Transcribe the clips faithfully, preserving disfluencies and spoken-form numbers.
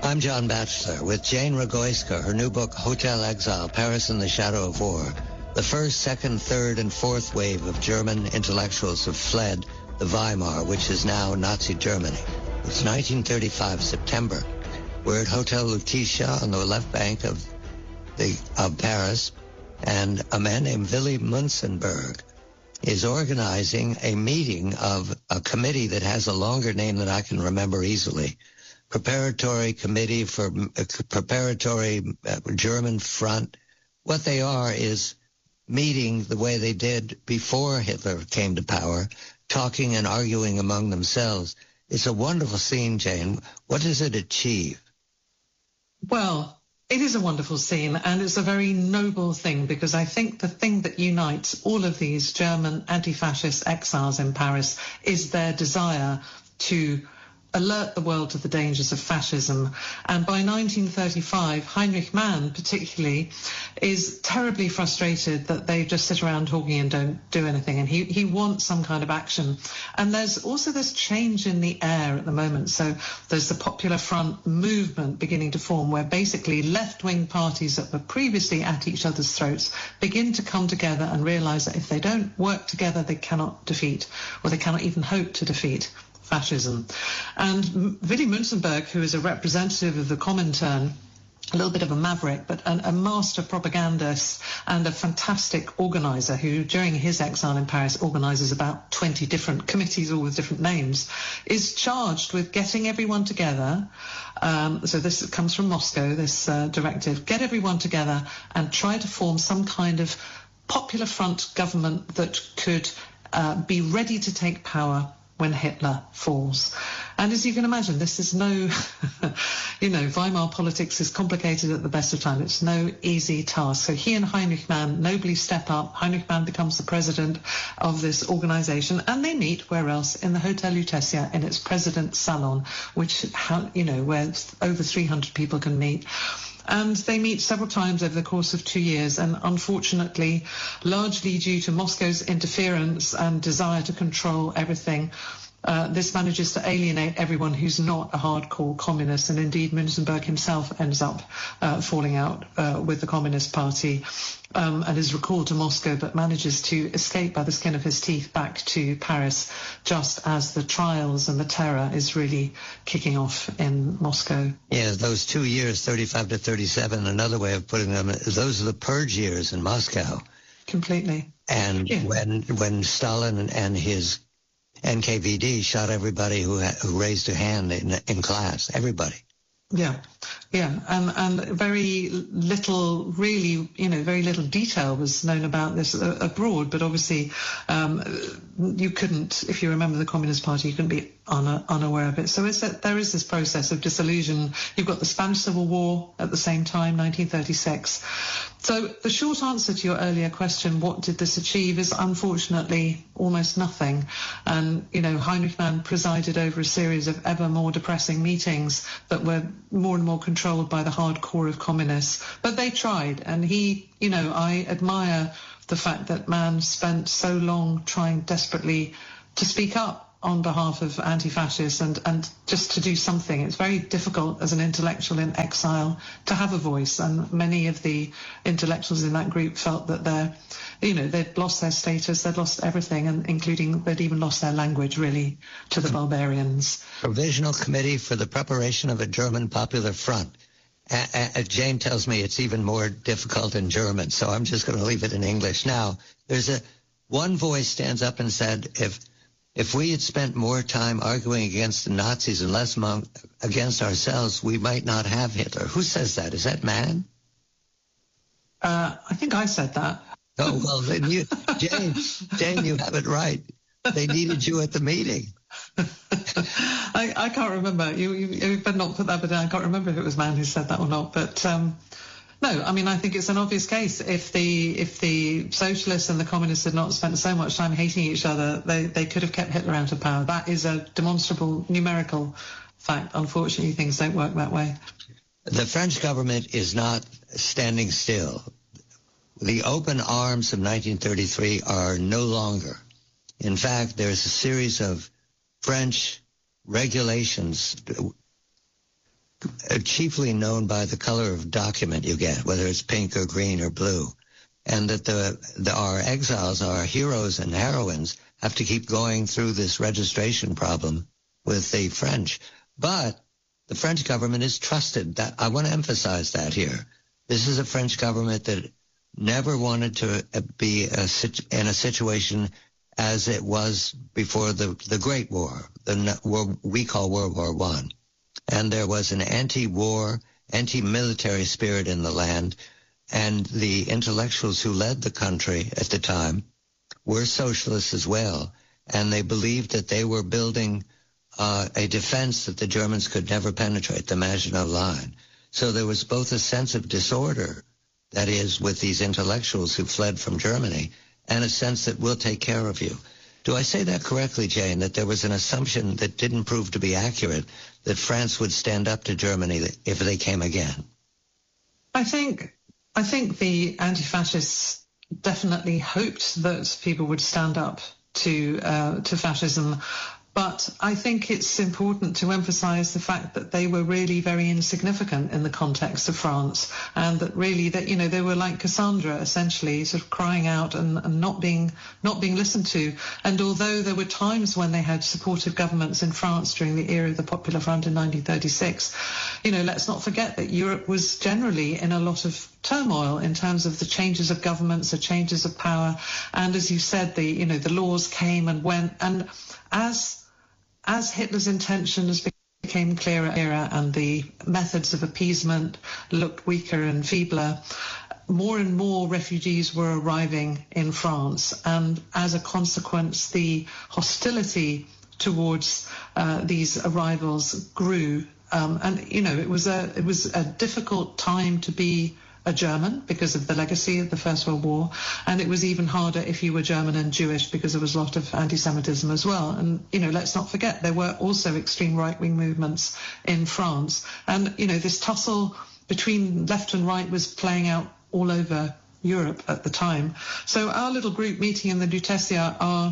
I'm John Batchelor with Jane Rogoyska, her new book, Hotel Exile, Paris in the Shadow of War. The first, second, third, and fourth wave of German intellectuals have fled the Weimar, which is now Nazi Germany. It's nineteen thirty-five, September. We're at Hotel Lutetia on the left bank of the of Paris, and a man named Willy Münzenberg is organizing a meeting of a committee that has a longer name than I can remember easily. Preparatory Committee for uh, Preparatory uh, German Front. What they are is meeting the way they did before Hitler came to power, talking and arguing among themselves. It's a wonderful scene, Jane. What does it achieve? Well, it is a wonderful scene, and it's a very noble thing, because I think the thing that unites all of these German anti-fascist exiles in Paris is their desire to alert the world to the dangers of fascism. And by nineteen thirty-five, Heinrich Mann particularly is terribly frustrated that they just sit around talking and don't do anything, and he, he wants some kind of action. And there's also this change in the air at the moment. So there's the Popular Front movement beginning to form, where basically left-wing parties that were previously at each other's throats begin to come together and realise that if they don't work together, they cannot defeat, or they cannot even hope to defeat, fascism. And Willy Münzenberg, who is a representative of the Comintern, a little bit of a maverick, but an, a master propagandist and a fantastic organizer who, during his exile in Paris, organizes about twenty different committees, all with different names, is charged with getting everyone together. Um, so this comes from Moscow, this uh, directive, get everyone together and try to form some kind of Popular Front government that could uh, be ready to take power when Hitler falls. And as you can imagine, this is no, you know, Weimar politics is complicated at the best of times. It's no easy task. So he and Heinrich Mann nobly step up. Heinrich Mann becomes the president of this organization, and they meet where else? In the Hotel Lutetia, in its president's salon, which, you know, where over three hundred people can meet. And they meet several times over the course of two years. And unfortunately, largely due to Moscow's interference and desire to control everything, uh, this manages to alienate everyone who's not a hardcore communist. And indeed, Münzenberg himself ends up uh, falling out uh, with the Communist Party um, and is recalled to Moscow, but manages to escape by the skin of his teeth back to Paris, just as the trials and the terror is really kicking off in Moscow. Yeah, those two years, thirty-five to thirty-seven, another way of putting them, those are the purge years in Moscow. Completely. And yeah. when when Stalin and his N K V D shot everybody who who raised a hand in in class, everybody. Yeah, yeah, and and very little, really, you know, very little detail was known about this uh, abroad. But obviously, um, you couldn't, if you remember the Communist Party, you couldn't be un- unaware of it. So it's that there is this process of disillusion. You've got the Spanish Civil War at the same time, nineteen thirty-six. So the short answer to your earlier question, what did this achieve, is unfortunately almost nothing. And, you know, Heinrich Mann presided over a series of ever more depressing meetings that were more and more controlled by the hardcore of communists. But they tried, and he, you know, I admire the fact that Mann spent so long trying desperately to speak up on behalf of anti-fascists and, and just to do something. It's very difficult as an intellectual in exile to have a voice, and many of the intellectuals in that group felt that they're, you know, they'd lost their status, they'd lost everything, and including they'd even lost their language, really, to the barbarians. Provisional Committee for the Preparation of a German Popular Front. Uh, uh, Jane tells me it's even more difficult in German, so I'm just going to leave it in English. Now, there's a one voice stands up and said, if If we had spent more time arguing against the Nazis and less among, against ourselves, we might not have Hitler. Who says that? Is that Mann? Uh, I think I said that. Oh, well, then you, Jane, Jane, you have it right. They needed you at the meeting. I, I can't remember. You, you, you better not put that, but I can't remember if it was Mann who said that or not. But um, no, I mean, I think it's an obvious case. If the if the socialists and the communists had not spent so much time hating each other, they, they could have kept Hitler out of power. That is a demonstrable numerical fact. Unfortunately, things don't work that way. The French government is not standing still. The open arms of nineteen thirty-three are no longer. In fact, there's a series of French regulations chiefly known by the color of document you get, whether it's pink or green or blue, and that the, the our exiles, our heroes and heroines, have to keep going through this registration problem with the French. But the French government is trusted. That I want to emphasize that here. This is a French government that never wanted to be a, in a situation as it was before the, the Great War, the war we call World War One. And there was an anti-war, anti-military spirit in the land, and the intellectuals who led the country at the time were socialists as well, and they believed that they were building uh, a defense that the Germans could never penetrate, the Maginot Line. So there was both a sense of disorder, that is, with these intellectuals who fled from Germany, and a sense that we'll take care of you. Do I say that correctly, Jane, that there was an assumption that didn't prove to be accurate, that France would stand up to Germany if they came again? I think I think the anti-fascists definitely hoped that people would stand up to uh, to fascism. But I think it's important to emphasize the fact that they were really very insignificant in the context of France, and that really that, you know, they were like Cassandra, essentially, sort of crying out and, and not being not being listened to. And although there were times when they had supportive governments in France during the era of the Popular Front in nineteen thirty-six, you know, let's not forget that Europe was generally in a lot of turmoil in terms of the changes of governments, the changes of power. And as you said, the, you know, the laws came and went. And as As Hitler's intentions became clearer and the methods of appeasement looked weaker and feebler, more and more refugees were arriving in France. And as a consequence, the hostility towards uh, these arrivals grew. Um, and, you know, it was a it was a difficult time to be a German because of the legacy of the First World War, and it was even harder if you were German and Jewish because there was a lot of anti-Semitism as well. And, you know, let's not forget there were also extreme right-wing movements in France. And, you know, this tussle between left and right was playing out all over Europe at the time. So our little group meeting in the Lutetia are,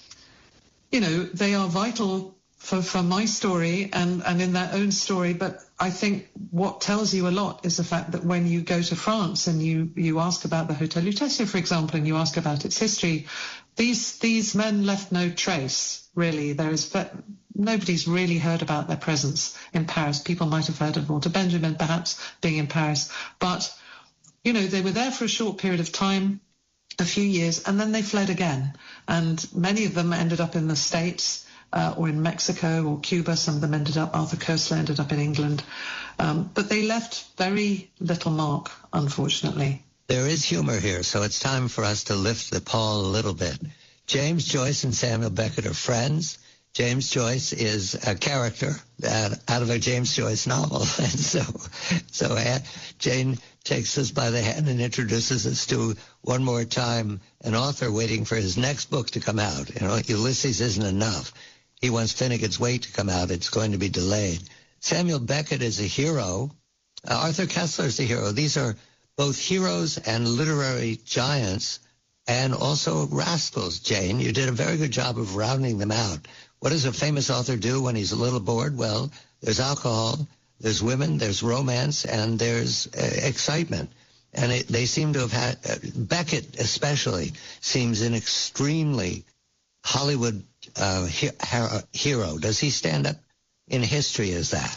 you know, they are vital for, for my story and, and in their own story. But I think what tells you a lot is the fact that when you go to France and you, you ask about the Hotel Lutetia, for example, and you ask about its history, these these men left no trace, really. There is nobody's really heard about their presence in Paris. People might have heard of Walter Benjamin, perhaps, being in Paris. But, you know, they were there for a short period of time, a few years, and then they fled again. And many of them ended up in the States, Uh, or in Mexico or Cuba. Some of them ended up, Arthur Koestler ended up in England. Um, but they left very little mark, unfortunately. There is humor here, so it's time for us to lift the pall a little bit. James Joyce and Samuel Beckett are friends. James Joyce is a character that, out of a James Joyce novel. And so, so uh, Jane takes us by the hand and introduces us to, one more time, an author waiting for his next book to come out. You know, Ulysses isn't enough. He wants Finnegan's Wake to come out. It's going to be delayed. Samuel Beckett is a hero. Uh, Arthur Koestler is a hero. These are both heroes and literary giants, and also rascals, Jane. You did a very good job of rounding them out. What does a famous author do when he's a little bored? Well, there's alcohol, there's women, there's romance, and there's uh, excitement. And it, they seem to have had, uh, Beckett especially, seems an extremely Hollywood uh, he- hero. Does he stand up in history as that?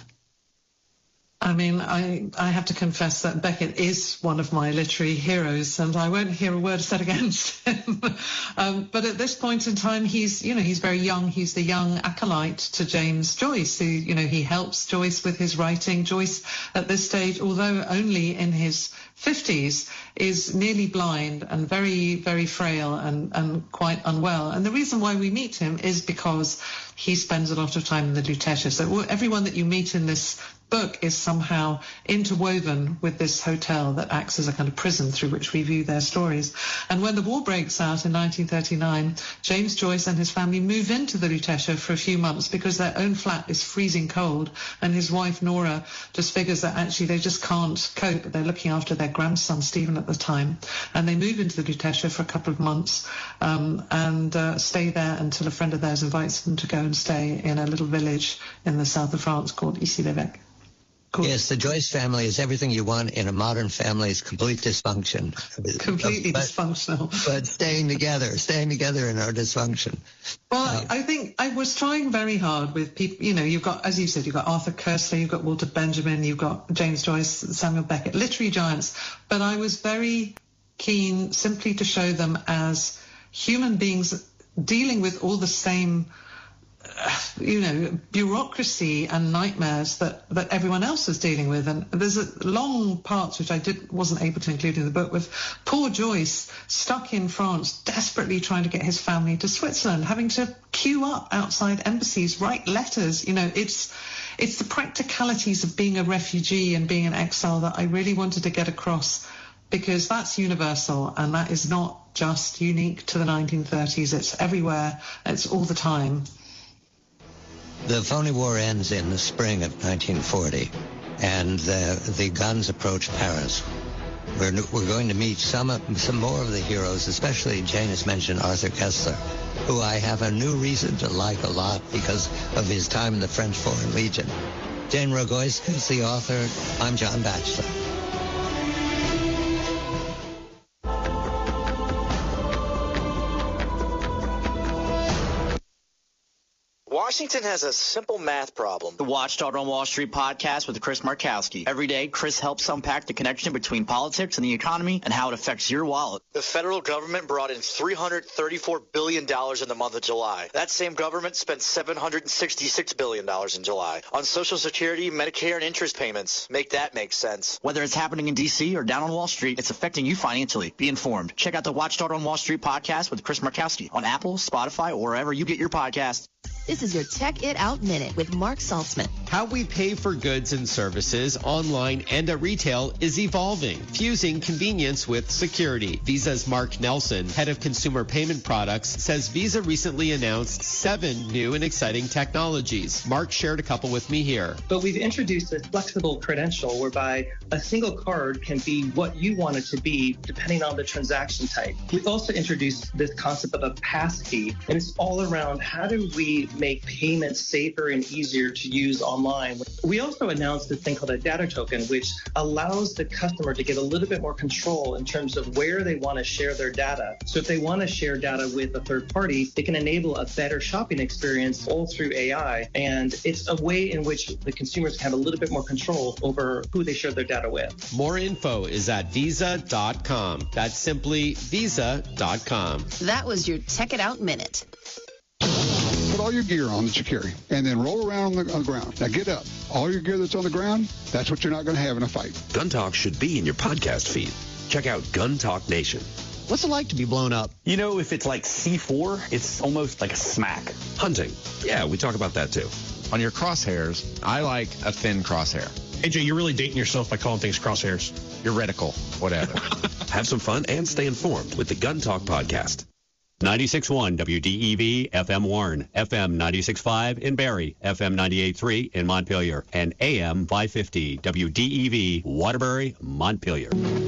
I mean, I, I have to confess that Beckett is one of my literary heroes, and I won't hear a word said against him. um, but at this point in time, he's, you know, he's very young. He's the young acolyte to James Joyce, who, you know, he helps Joyce with his writing. Joyce, at this stage, although only in his fifties, is nearly blind and very, very frail and, and quite unwell. And the reason why we meet him is because he spends a lot of time in the Lutetia. So everyone that you meet in this book is somehow interwoven with this hotel that acts as a kind of prison through which we view their stories. And when the war breaks out in nineteen thirty-nine, James Joyce and his family move into the Lutetia for a few months because their own flat is freezing cold, and his wife Nora just figures that actually they just can't cope. They're looking after their grandson Stephen at the time, and they move into the Lutetia for a couple of months um, and uh, stay there until a friend of theirs invites them to go and stay in a little village in the south of France called Issy-l'Évêque. Cool. Yes, the Joyce family is everything you want in a modern family's complete dysfunction. Completely but, dysfunctional. But staying together, staying together in our dysfunction. Well, Uh, I think I was trying very hard with people, you know, you've got, as you said, you've got Arthur Koestler, you've got Walter Benjamin, you've got James Joyce, Samuel Beckett, literary giants. But I was very keen simply to show them as human beings dealing with all the same you know, bureaucracy and nightmares that, that everyone else is dealing with. And there's a long parts which I did, wasn't able to include in the book with poor Joyce stuck in France, desperately trying to get his family to Switzerland, having to queue up outside embassies, write letters. You know, it's, it's the practicalities of being a refugee and being an exile that I really wanted to get across, because that's universal and that is not just unique to the nineteen thirties. It's everywhere. It's all the time. The phony war ends in the spring of nineteen forty, and the, the guns approach Paris. We're, we're going to meet some of, some more of the heroes, especially Jane has mentioned Arthur Koestler, who I have a new reason to like a lot because of his time in the French Foreign Legion. Jane Rogoyska is the author. I'm John Batchelor. Washington has a simple math problem. The Watchdog on Wall Street podcast with Chris Markowski. Every day, Chris helps unpack the connection between politics and the economy and how it affects your wallet. The federal government brought in three hundred thirty-four billion dollars in the month of July. That same government spent seven hundred sixty-six billion dollars in July on Social Security, Medicare, and interest payments. Make that make sense. Whether it's happening in D C or down on Wall Street, it's affecting you financially. Be informed. Check out the Watchdog on Wall Street podcast with Chris Markowski on Apple, Spotify, or wherever you get your podcasts. This is your Check It Out Minute with Mark Saltzman. How we pay for goods and services online and at retail is evolving, fusing convenience with security. Visa's Mark Nelson, head of consumer payment products, says Visa recently announced seven new and exciting technologies. Mark shared a couple with me here. But we've introduced a flexible credential whereby a single card can be what you want it to be depending on the transaction type. We've also introduced this concept of a passkey, and it's all around how do we make payments safer and easier to use online. We also announced this thing called a data token, which allows the customer to get a little bit more control in terms of where they want to share their data. So if they want to share data with a third party, they can enable a better shopping experience all through A I. And it's a way in which the consumers can have a little bit more control over who they share their data with. More info is at visa dot com. That's simply visa dot com. That was your Check It Out Minute. Put all your gear on that you carry, and then roll around on the, on the ground. Now get up. All your gear that's on the ground, that's what you're not going to have in a fight. Gun Talk should be in your podcast feed. Check out Gun Talk Nation. What's it like to be blown up? You know, if it's like C four, it's almost like a smack. Hunting. Yeah, we talk about that too. On your crosshairs, I like a thin crosshair. A J, you're really dating yourself by calling things crosshairs. Your reticle, whatever. Have some fun and stay informed with the Gun Talk podcast. ninety-six point one W D E V F M Warren, F M ninety-six point five in Barrie, F M ninety-eight point three in Montpelier, and A M five fifty W D E V Waterbury, Montpelier.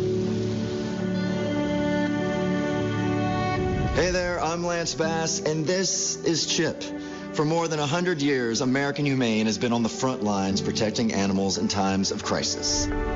Hey there, I'm Lance Bass, and this is CHIP. For more than one hundred years, American Humane has been on the front lines protecting animals in times of crisis.